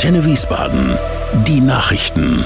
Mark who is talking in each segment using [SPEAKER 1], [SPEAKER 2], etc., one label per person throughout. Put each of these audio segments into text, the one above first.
[SPEAKER 1] Antenne Wiesbaden. Die Nachrichten.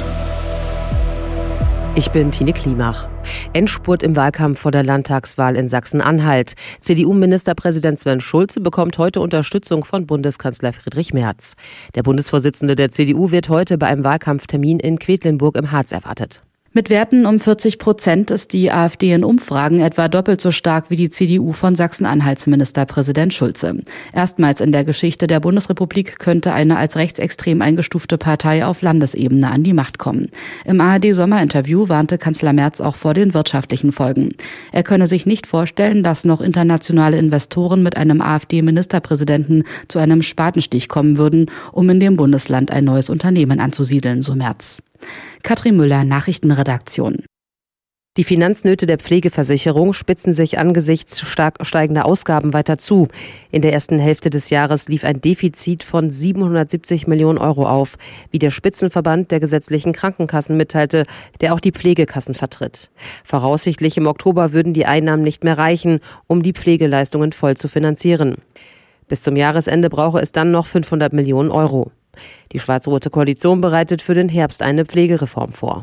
[SPEAKER 2] Ich bin Tine Klimach. Endspurt im Wahlkampf vor der Landtagswahl in Sachsen-Anhalt. CDU-Ministerpräsident Sven Schulze bekommt heute Unterstützung von Bundeskanzler Friedrich Merz. Der Bundesvorsitzende der CDU wird heute bei einem Wahlkampftermin in Quedlinburg im Harz erwartet.
[SPEAKER 3] Mit Werten um 40% ist die AfD in Umfragen etwa doppelt so stark wie die CDU von Sachsen-Anhalts Ministerpräsident Schulze. Erstmals in der Geschichte der Bundesrepublik könnte eine als rechtsextrem eingestufte Partei auf Landesebene an die Macht kommen. Im ARD-Sommerinterview warnte Kanzler Merz auch vor den wirtschaftlichen Folgen. Er könne sich nicht vorstellen, dass noch internationale Investoren mit einem AfD-Ministerpräsidenten zu einem Spatenstich kommen würden, um in dem Bundesland ein neues Unternehmen anzusiedeln, so Merz. Katrin Müller, Nachrichtenredaktion.
[SPEAKER 2] Die Finanznöte der Pflegeversicherung spitzen sich angesichts stark steigender Ausgaben weiter zu. In der ersten Hälfte des Jahres lief ein Defizit von 770 Millionen Euro auf, wie der Spitzenverband der gesetzlichen Krankenkassen mitteilte, der auch die Pflegekassen vertritt. Voraussichtlich im Oktober würden die Einnahmen nicht mehr reichen, um die Pflegeleistungen voll zu finanzieren. Bis zum Jahresende brauche es dann noch 500 Millionen Euro. Die schwarz-rote Koalition bereitet für den Herbst eine Pflegereform vor.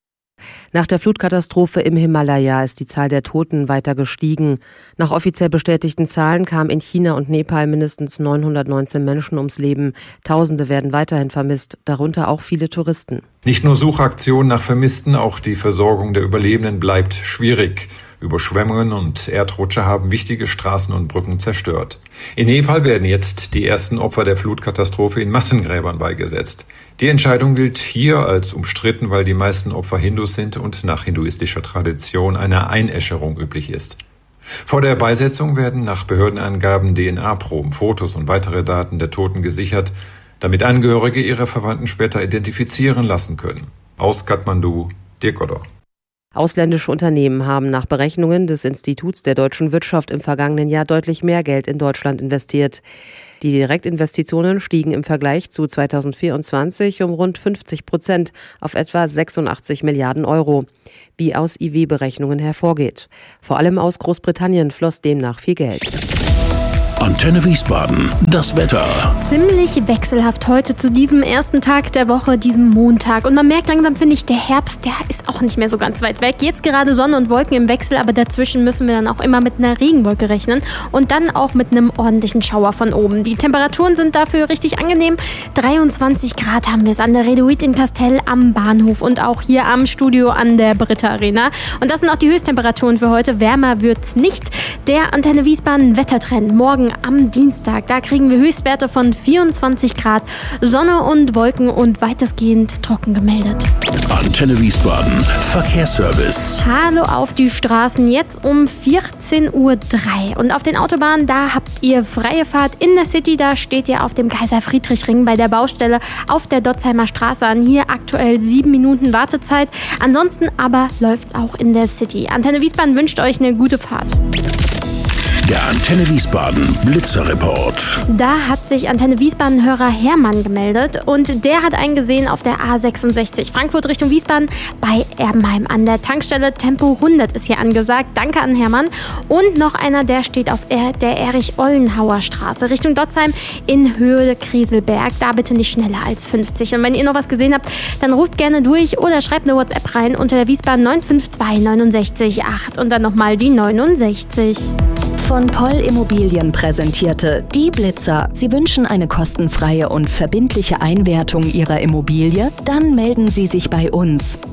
[SPEAKER 2] Nach der Flutkatastrophe im Himalaya ist die Zahl der Toten weiter gestiegen. Nach offiziell bestätigten Zahlen kamen in China und Nepal mindestens 919 Menschen ums Leben. Tausende werden weiterhin vermisst, darunter auch viele Touristen.
[SPEAKER 4] Nicht nur Suchaktionen nach Vermissten, auch die Versorgung der Überlebenden bleibt schwierig. Überschwemmungen und Erdrutsche haben wichtige Straßen und Brücken zerstört. In Nepal werden jetzt die ersten Opfer der Flutkatastrophe in Massengräbern beigesetzt. Die Entscheidung gilt hier als umstritten, weil die meisten Opfer Hindus sind und nach hinduistischer Tradition eine Einäscherung üblich ist. Vor der Beisetzung werden nach Behördenangaben DNA-Proben, Fotos und weitere Daten der Toten gesichert, damit Angehörige ihre Verwandten später identifizieren lassen können. Aus Kathmandu, Dirk Odor.
[SPEAKER 2] Ausländische Unternehmen haben nach Berechnungen des Instituts der deutschen Wirtschaft im vergangenen Jahr deutlich mehr Geld in Deutschland investiert. Die Direktinvestitionen stiegen im Vergleich zu 2024 um rund 50% auf etwa 86 Milliarden Euro, wie aus IW-Berechnungen hervorgeht. Vor allem aus Großbritannien floss demnach viel Geld.
[SPEAKER 1] Antenne Wiesbaden. Das Wetter.
[SPEAKER 5] Ziemlich wechselhaft heute zu diesem ersten Tag der Woche, diesem Montag. Und man merkt langsam, finde ich, der Herbst, der ist auch nicht mehr so ganz weit weg. Jetzt gerade Sonne und Wolken im Wechsel, aber dazwischen müssen wir dann auch immer mit einer Regenwolke rechnen und dann auch mit einem ordentlichen Schauer von oben. Die Temperaturen sind dafür richtig angenehm. 23 Grad haben wir es an der Reduit in Kastel am Bahnhof und auch hier am Studio an der Britta Arena. Und das sind auch die Höchsttemperaturen für heute. Wärmer wird's nicht. Der Antenne Wiesbaden Wettertrend morgen am Dienstag. Da kriegen wir Höchstwerte von 24 Grad, Sonne und Wolken und weitestgehend trocken gemeldet.
[SPEAKER 1] Antenne Wiesbaden Verkehrsservice.
[SPEAKER 5] Hallo auf die Straßen, jetzt um 14:03 Uhr. Und auf den Autobahnen, da habt ihr freie Fahrt. In der City, da steht ihr auf dem Kaiser-Friedrich-Ring bei der Baustelle auf der Dotzheimer Straße an. Hier aktuell 7 Minuten Wartezeit. Ansonsten aber läuft's auch in der City. Antenne Wiesbaden wünscht euch eine gute Fahrt.
[SPEAKER 1] Der Antenne Wiesbaden Blitzerreport.
[SPEAKER 5] Da hat sich Antenne Wiesbaden-Hörer Hermann gemeldet und der hat einen gesehen auf der A66 Frankfurt Richtung Wiesbaden bei Erbenheim an der Tankstelle. Tempo 100 ist hier angesagt. Danke an Hermann. Und noch einer, der steht auf der Erich-Ollenhauer Straße Richtung Dotzheim in Höhe Krieselberg. Da bitte nicht schneller als 50. Und wenn ihr noch was gesehen habt, dann ruft gerne durch oder schreibt eine WhatsApp rein unter der Wiesbaden 952 69 8 und dann nochmal die 69.
[SPEAKER 6] Von Poll Immobilien präsentierte Die Blitzer. Sie wünschen eine kostenfreie und verbindliche Einwertung Ihrer Immobilie? Dann melden Sie sich bei uns.